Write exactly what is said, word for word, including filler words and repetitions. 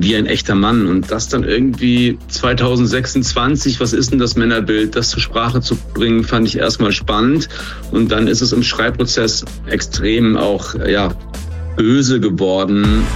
wie ein echter Mann. Und das dann irgendwie zwanzig sechsundzwanzig, was ist denn das Männerbild, das zur Sprache zu bringen, fand ich erstmal spannend. Und dann ist es im Schreibprozess extrem auch, ja, böse geworden.